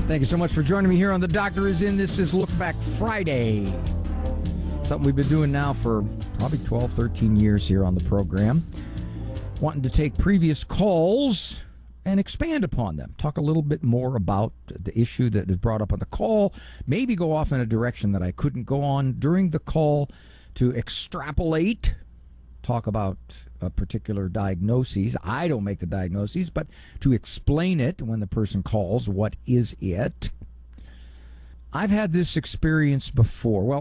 Thank you so much for joining me here on The Doctor Is In. This is Look Back Friday. Something we've been doing now for probably 12, 13 years here on the program. Wanting to take previous calls and expand upon them. Talk a little bit more about the issue that is brought up on the call. Maybe go off in a direction that I couldn't go on during the call to extrapolate. Talk about a particular diagnoses. I don't make the diagnoses, but to explain it when the person calls, what is it? I've had this experience before. Well,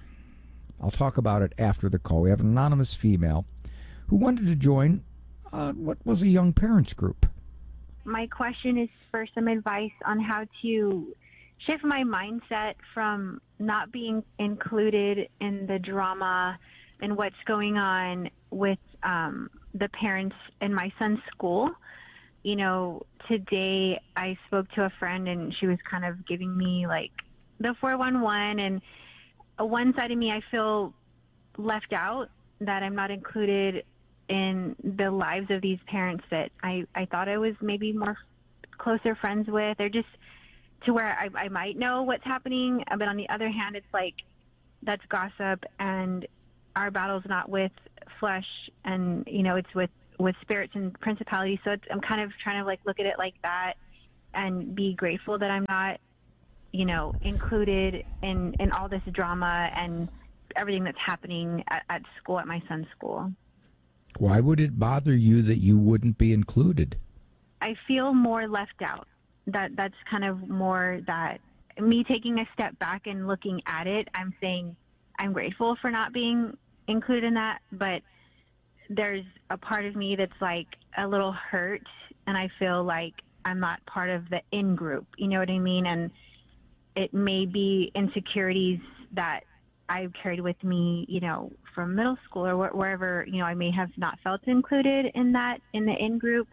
I'll talk about it after the call. We have an anonymous female who wanted to join what was a young parents group. My question is for some advice on how to shift my mindset from not being included in the drama and what's going on with the parents in my son's school. You know, today I spoke to a friend and she was kind of giving me like the 411, and one side of me, I feel left out, that I'm not included in the lives of these parents that I thought I was maybe more closer friends with, or just to where I might know what's happening. But on the other hand, it's like that's gossip, and our battle's not with flesh, and you know, it's with spirits and principalities. So I'm kind of trying to like look at it like that and be grateful that I'm not, you know, included in all this drama and everything that's happening at school, at my son's school. Why would it bother you that you wouldn't be included? I feel more left out. That's kind of more that me taking a step back and looking at it. I'm saying I'm grateful for not being included in that, but there's a part of me that's like a little hurt, and I feel like I'm not part of the in group. You know what I mean? And it may be insecurities that I've carried with me, you know, from middle school or wherever, you know, I may have not felt included in that, in the in group.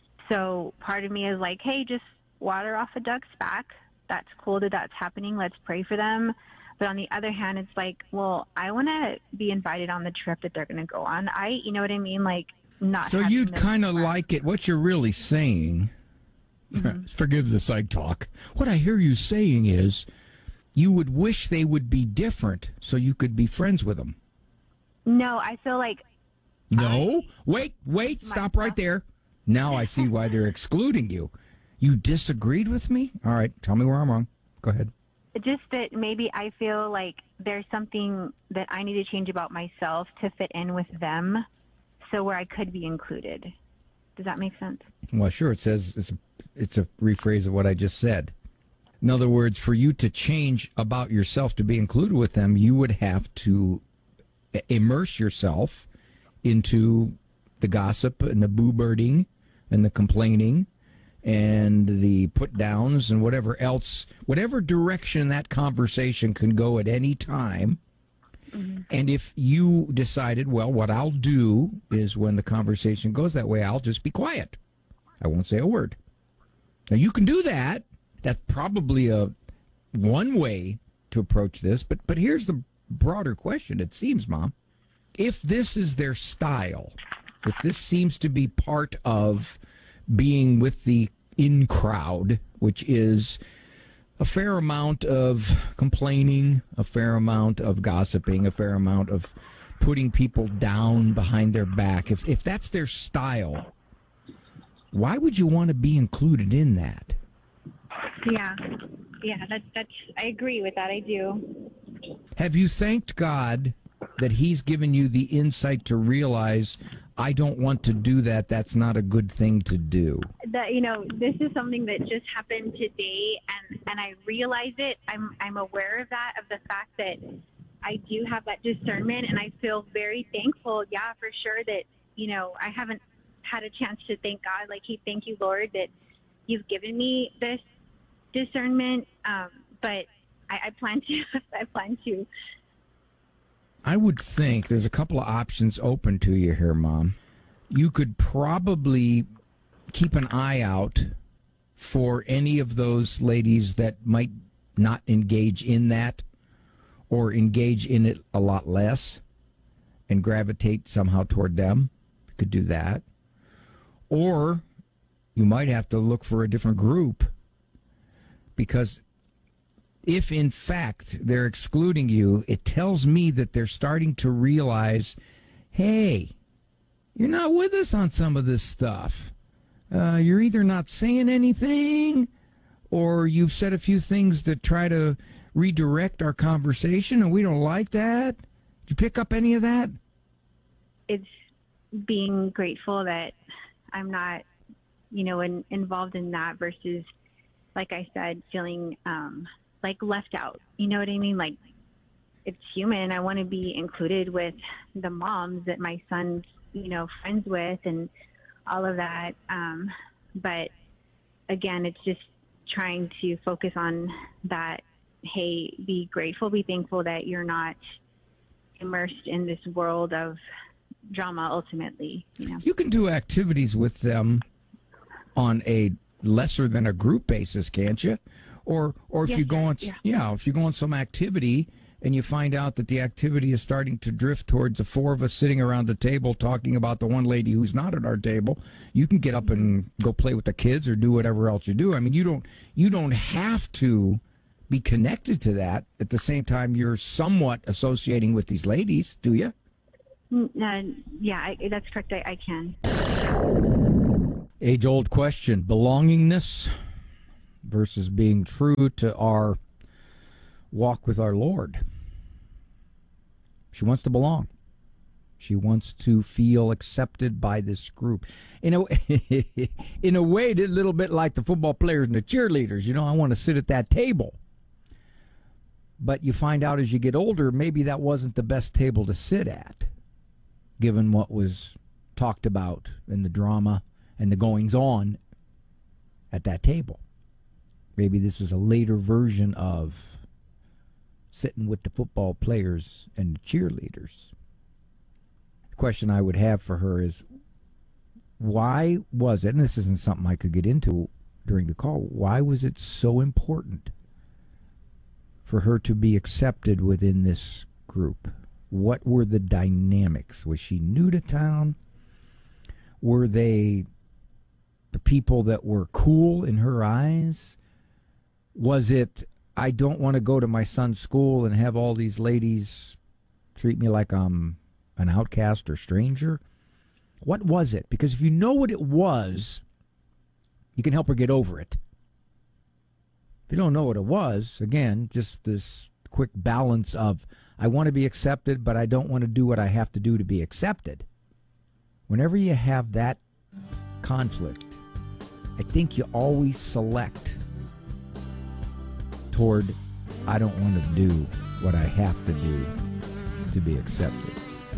So part of me is like, hey, just water off a duck's back. That's cool that that's happening. Let's pray for them. But on the other hand, it's like, well, I want to be invited on the trip that they're going to go on. You know what I mean? Like, not. So you'd kind of like it. What you're really saying, forgive the side talk. What I hear you saying is you would wish they would be different so you could be friends with them. No, I feel like. No, wait, stop right there. Now I see why they're excluding you. You disagreed with me? All right, tell me where I'm wrong. Go ahead. Just that maybe I feel like there's something that I need to change about myself to fit in with them, so where I could be included. Does that make sense? Well, sure. It says it's a rephrase of what I just said. In other words, for you to change about yourself to be included with them, you would have to immerse yourself into the gossip and the boo-birding and the complaining and the put-downs and whatever else, whatever direction that conversation can go at any time. Mm-hmm. And if you decided, well, what I'll do is when the conversation goes that way, I'll just be quiet. I won't say a word. Now, you can do that. That's probably one way to approach this. But here's the broader question, it seems, Mom. If this is their style, if this seems to be part of being with the in crowd, which is a fair amount of complaining, a fair amount of gossiping, a fair amount of putting people down behind their back, if that's their style, why would you want to be included in that? Yeah, that's I agree with that. I do. Have you thanked God that He's given you the insight to realize, I don't want to do that. That's not a good thing to do? That, you know, this is something that just happened today, and I realize it. I'm aware of that, of the fact that I do have that discernment, and I feel very thankful. Yeah, for sure that, you know, I haven't had a chance to thank God. Like, thank you, Lord, that you've given me this discernment. But I plan to. I plan to. I would think there's a couple of options open to you here, Mom. You could probably keep an eye out for any of those ladies that might not engage in that or engage in it a lot less and gravitate somehow toward them. You could do that. Or you might have to look for a different group, because if in fact they're excluding you, it tells me that they're starting to realize, hey, you're not with us on some of this stuff. You're either not saying anything, or you've said a few things that try to redirect our conversation, and we don't like that. Did you pick up any of that? It's being grateful that I'm not, involved in that versus, like I said, feeling like left out. You know what I mean? Like, it's human. I want to be included with the moms that my son's, friends with and all of that. But again, it's just trying to focus on that. Hey, be grateful, be thankful that you're not immersed in this world of drama ultimately. You can do activities with them on a lesser than a group basis, can't you? Or if you go on, if you go on some activity and you find out that the activity is starting to drift towards the four of us sitting around the table talking about the one lady who's not at our table, you can get up and go play with the kids or do whatever else you do. I mean, you don't have to be connected to that at the same time you're somewhat associating with these ladies, do you? That's correct. I can. Age-old question, belongingness versus being true to our walk with our Lord. She wants to belong. She wants to feel accepted by this group. In a way, it's a little bit like the football players and the cheerleaders. I want to sit at that table. But you find out as you get older, maybe that wasn't the best table to sit at, given what was talked about in the drama and the goings-on at that table. Maybe this is a later version of sitting with the football players and the cheerleaders. The question I would have for her is, why was it, and this isn't something I could get into during the call, why was it so important for her to be accepted within this group? What were the dynamics? Was she new to town? Were they the people that were cool in her eyes? Was it, I don't want to go to my son's school and have all these ladies treat me like I'm an outcast or stranger? What was it? Because if you know what it was, you can help her get over it. If you don't know what it was, again, just this quick balance of, I want to be accepted, but I don't want to do what I have to do to be accepted. Whenever you have that conflict, I think you always select toward, I don't want to do what I have to do to be accepted.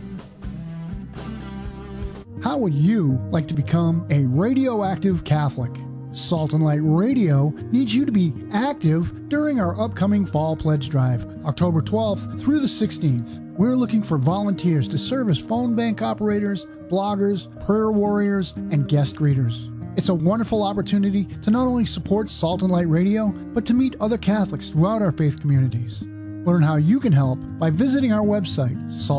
How would you like to become a radioactive Catholic? Salt and Light Radio needs you to be active during our upcoming Fall Pledge Drive, October 12th through the 16th. We're looking for volunteers to serve as phone bank operators, bloggers, prayer warriors, and guest readers. It's a wonderful opportunity to not only support Salt and Light Radio, but to meet other Catholics throughout our faith communities. Learn how you can help by visiting our website,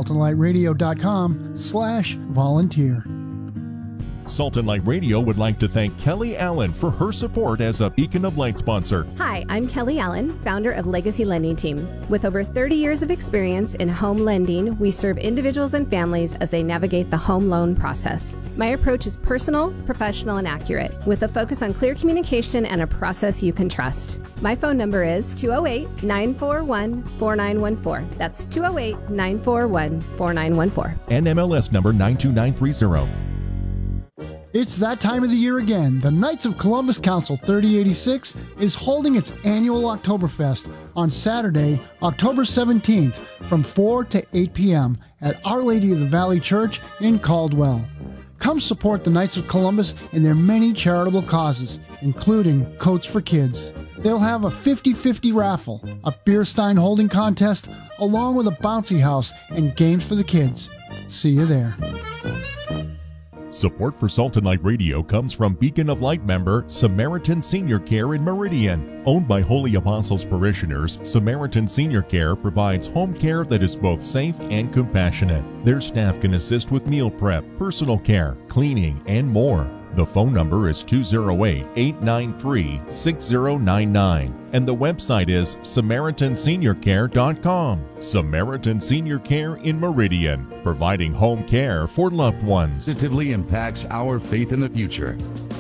saltandlightradio.com/volunteer. Salt and Light Radio would like to thank Kelly Allen for her support as a Beacon of Light sponsor. Hi, I'm Kelly Allen, founder of Legacy Lending Team. With over 30 years of experience in home lending, we serve individuals and families as they navigate the home loan process. My approach is personal, professional, and accurate, with a focus on clear communication and a process you can trust. My phone number is 208-941-4914. That's 208-941-4914. NMLS number 92930. It's that time of the year again. The Knights of Columbus Council 3086 is holding its annual Oktoberfest on Saturday, October 17th from 4 to 8 p.m. at Our Lady of the Valley Church in Caldwell. Come support the Knights of Columbus in their many charitable causes, including Coats for Kids. They'll have a 50-50 raffle, a beer stein holding contest, along with a bouncy house and games for the kids. See you there. Support for Salt and Light Radio comes from Beacon of Light member Samaritan Senior Care in Meridian. Owned by Holy Apostles parishioners, Samaritan Senior Care provides home care that is both safe and compassionate. Their staff can assist with meal prep, personal care, cleaning, and more. The phone number is 208-893-6099, and the website is SamaritanSeniorCare.com. Samaritan Senior Care in Meridian, providing home care for loved ones. Positively impacts our faith in the future.